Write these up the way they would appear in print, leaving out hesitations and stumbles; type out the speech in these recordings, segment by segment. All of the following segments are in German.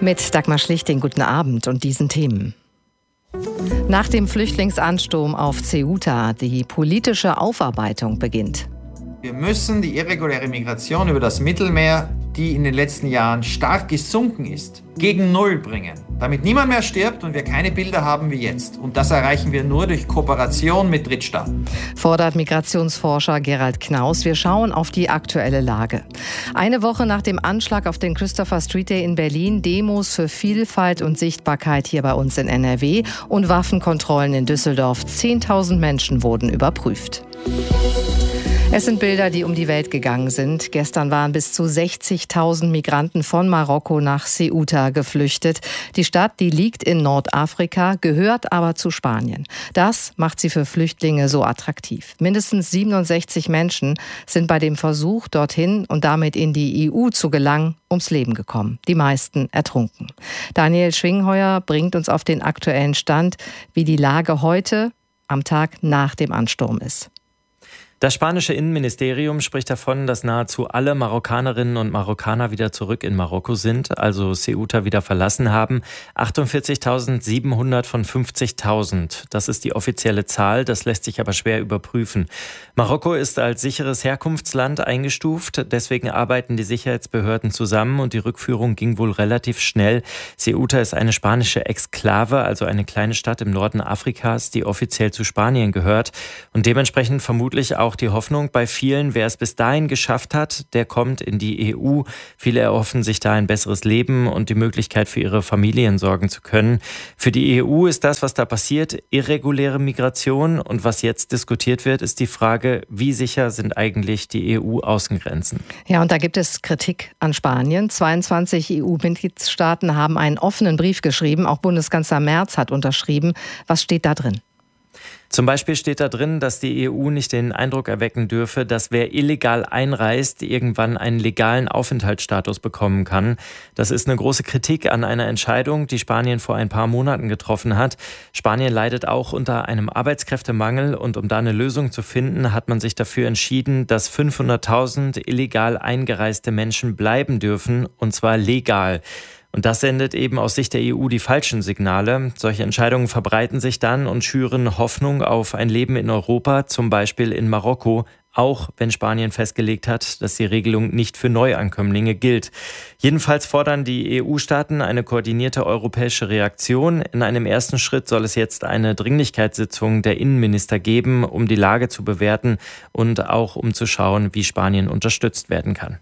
Mit Dagmar Schlichting, guten Abend und diesen Themen. Nach dem Flüchtlingsansturm auf Ceuta, die politische Aufarbeitung beginnt. Wir müssen die irreguläre Migration über das Mittelmeer, die in den letzten Jahren stark gesunken ist, gegen Null bringen. Damit niemand mehr stirbt und wir keine Bilder haben wie jetzt. Und das erreichen wir nur durch Kooperation mit Drittstaaten. Fordert Migrationsforscher Gerald Knaus. Wir schauen auf die aktuelle Lage. Eine Woche nach dem Anschlag auf den Christopher Street Day in Berlin, Demos für Vielfalt und Sichtbarkeit hier bei uns in NRW und Waffenkontrollen in Düsseldorf. 10.000 Menschen wurden überprüft. Es sind Bilder, die um die Welt gegangen sind. Gestern waren bis zu 60.000 Migranten von Marokko nach Ceuta geflüchtet. Die Stadt, die liegt in Nordafrika, gehört aber zu Spanien. Das macht sie für Flüchtlinge so attraktiv. Mindestens 67 Menschen sind bei dem Versuch, dorthin und damit in die EU zu gelangen, ums Leben gekommen. Die meisten ertrunken. Daniel Schwingheuer bringt uns auf den aktuellen Stand, wie die Lage heute, am Tag nach dem Ansturm ist. Das spanische Innenministerium spricht davon, dass nahezu alle Marokkanerinnen und Marokkaner wieder zurück in Marokko sind, also Ceuta wieder verlassen haben. 48.700 von 50.000. Das ist die offizielle Zahl, das lässt sich aber schwer überprüfen. Marokko ist als sicheres Herkunftsland eingestuft, deswegen arbeiten die Sicherheitsbehörden zusammen und die Rückführung ging wohl relativ schnell. Ceuta ist eine spanische Exklave, also eine kleine Stadt im Norden Afrikas, die offiziell zu Spanien gehört und dementsprechend vermutlich auch die Hoffnung bei vielen, wer es bis dahin geschafft hat, der kommt in die EU. Viele erhoffen sich da ein besseres Leben und die Möglichkeit für ihre Familien sorgen zu können. Für die EU ist das, was da passiert, irreguläre Migration. Und was jetzt diskutiert wird, ist die Frage, wie sicher sind eigentlich die EU-Außengrenzen? Ja, und da gibt es Kritik an Spanien. 22 EU-Mitgliedstaaten haben einen offenen Brief geschrieben. Auch Bundeskanzler Merz hat unterschrieben. Was steht da drin? Zum Beispiel steht da drin, dass die EU nicht den Eindruck erwecken dürfe, dass wer illegal einreist, irgendwann einen legalen Aufenthaltsstatus bekommen kann. Das ist eine große Kritik an einer Entscheidung, die Spanien vor ein paar Monaten getroffen hat. Spanien leidet auch unter einem Arbeitskräftemangel und um da eine Lösung zu finden, hat man sich dafür entschieden, dass 500.000 illegal eingereiste Menschen bleiben dürfen, und zwar legal. Und das sendet eben aus Sicht der EU die falschen Signale. Solche Entscheidungen verbreiten sich dann und schüren Hoffnung auf ein Leben in Europa, zum Beispiel in Marokko, auch wenn Spanien festgelegt hat, dass die Regelung nicht für Neuankömmlinge gilt. Jedenfalls fordern die EU-Staaten eine koordinierte europäische Reaktion. In einem ersten Schritt soll es jetzt eine Dringlichkeitssitzung der Innenminister geben, um die Lage zu bewerten und auch um zu schauen, wie Spanien unterstützt werden kann.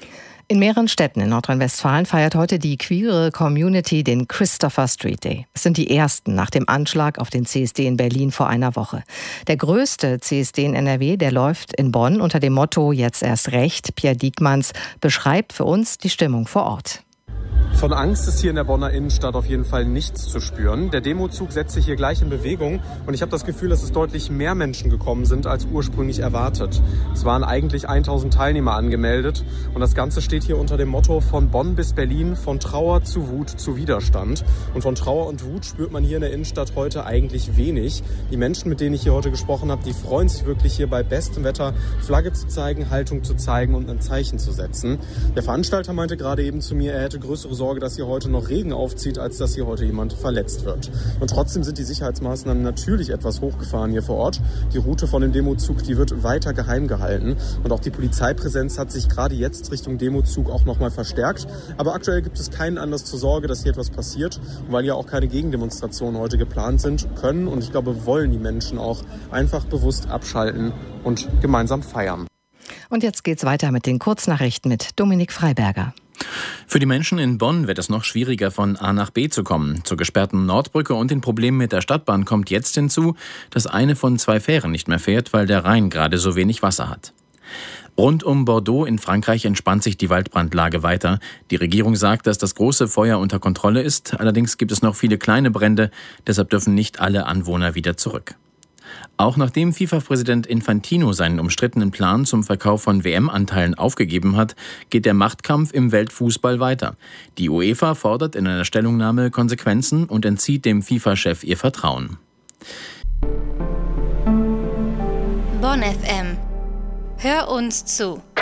In mehreren Städten in Nordrhein-Westfalen feiert heute die queere Community den Christopher Street Day. Es sind die ersten nach dem Anschlag auf den CSD in Berlin vor einer Woche. Der größte CSD in NRW, der läuft in Bonn unter dem Motto Jetzt erst recht. Pierre Diekmanns beschreibt für uns die Stimmung vor Ort. Von Angst ist hier in der Bonner Innenstadt auf jeden Fall nichts zu spüren. Der Demozug setzt sich hier gleich in Bewegung und ich habe das Gefühl, dass es deutlich mehr Menschen gekommen sind als ursprünglich erwartet. Es waren eigentlich 1000 Teilnehmer angemeldet und das Ganze steht hier unter dem Motto von Bonn bis Berlin, von Trauer zu Wut zu Widerstand. Und von Trauer und Wut spürt man hier in der Innenstadt heute eigentlich wenig. Die Menschen, mit denen ich hier heute gesprochen habe, die freuen sich wirklich hier bei bestem Wetter Flagge zu zeigen, Haltung zu zeigen und ein Zeichen zu setzen. Der Veranstalter meinte gerade eben zu mir, er hätte größere Sorge, dass hier heute noch Regen aufzieht, als dass hier heute jemand verletzt wird. Und trotzdem sind die Sicherheitsmaßnahmen natürlich etwas hochgefahren hier vor Ort. Die Route von dem Demozug, die wird weiter geheim gehalten. Und auch die Polizeipräsenz hat sich gerade jetzt Richtung Demozug auch nochmal verstärkt. Aber aktuell gibt es keinen Anlass zur Sorge, dass hier etwas passiert. Und weil ja auch keine Gegendemonstrationen heute geplant sind, können und ich glaube wollen die Menschen auch einfach bewusst abschalten und gemeinsam feiern. Und jetzt geht's weiter mit den Kurznachrichten mit Dominik Freiberger. Für die Menschen in Bonn wird es noch schwieriger, von A nach B zu kommen. Zur gesperrten Nordbrücke und den Problemen mit der Stadtbahn kommt jetzt hinzu, dass eine von 2 Fähren nicht mehr fährt, weil der Rhein gerade so wenig Wasser hat. Rund um Bordeaux in Frankreich entspannt sich die Waldbrandlage weiter. Die Regierung sagt, dass das große Feuer unter Kontrolle ist. Allerdings gibt es noch viele kleine Brände, deshalb dürfen nicht alle Anwohner wieder zurück. Auch nachdem FIFA-Präsident Infantino seinen umstrittenen Plan zum Verkauf von WM-Anteilen aufgegeben hat, geht der Machtkampf im Weltfußball weiter. Die UEFA fordert in einer Stellungnahme Konsequenzen und entzieht dem FIFA-Chef ihr Vertrauen. Bonn FM. Hör uns zu.